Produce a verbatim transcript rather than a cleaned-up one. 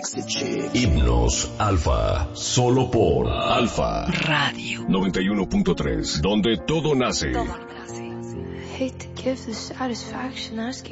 sexy chick. Himnos Alfa, solo por Alfa Radio noventa y uno punto tres, donde todo nace. Hate to give the satisfaction asking